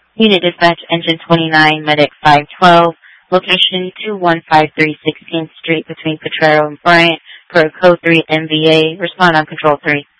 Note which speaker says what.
Speaker 1: Unit Dispatch Engine 29, Medic 512, location 2153 16th Street between Potrero and Bryant, for Code 3 MVA. Respond on Control 3.